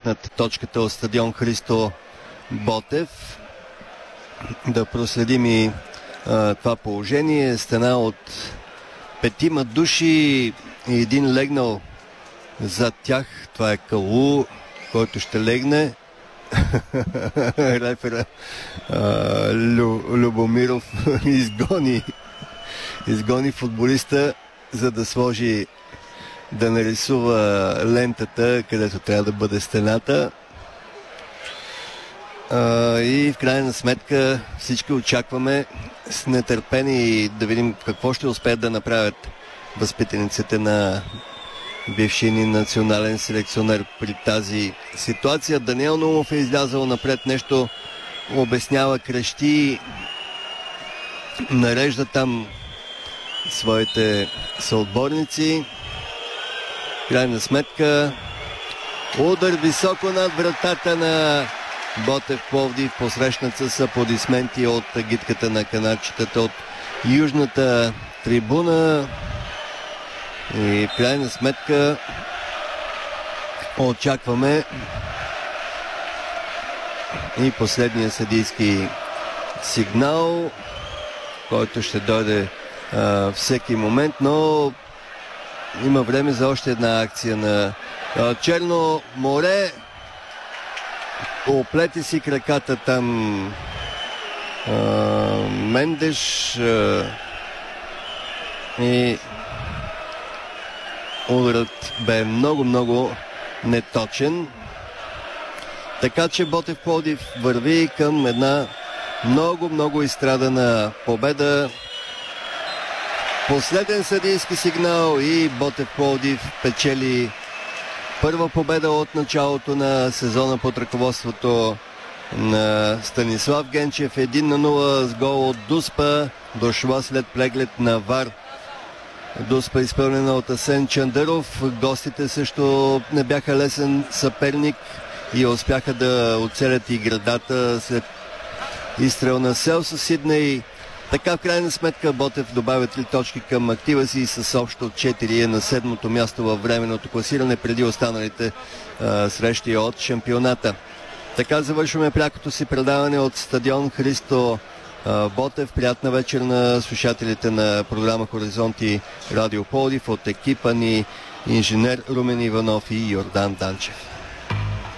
посрещнат точката от стадион Христо Ботев. Да проследим и това положение. Стена от 5 души и един легнал зад тях. Това е Калу, който ще легне. Рефера Любомиров изгони футболиста, за да сложи, да нарисува лентата, където трябва да бъде стената. И в крайна сметка всички очакваме с нетърпение да видим какво ще успеят да направят възпитаниците на бившия ни национален селекционер при тази ситуация. Даниел Наумов е излязъл напред, нещо обяснява, крещи, нарежда там своите съотборници. Крайна сметка удар високо над вратата на Ботев Пловдив, посрещнат с аплодисменти от гидката на канадчетата от южната трибуна. И в крайна сметка очакваме и последния съдийски сигнал, който ще дойде всеки момент, но има време за още една акция на Черно море. Оплети си краката там Мендеш и ударът бе много неточен. Така че Ботев Пловдив върви към една много изстрадана победа. Последен съдийски сигнал и Ботев Пловдив печели първа победа от началото на сезона под ръководството на Станислав Генчев. 1-0 с гол от Дуспа, дошла след преглед на ВАР. Дуспа изпълнена от Асен Чандъров. Гостите също не бяха лесен съперник и успяха да оцелят и градата след изстрел на Селсо Сидней. Така в крайна сметка Ботев добавя 3 точки към актива си и с общо 4 е на 7-то място във временното класиране преди останалите срещи от шампионата. Така завършваме прякото си предаване от стадион Христо Ботев. Приятна вечер на слушателите на програма Хоризонти Радио Пловдив от екипа ни инженер Румен Иванов и Йордан Данчев.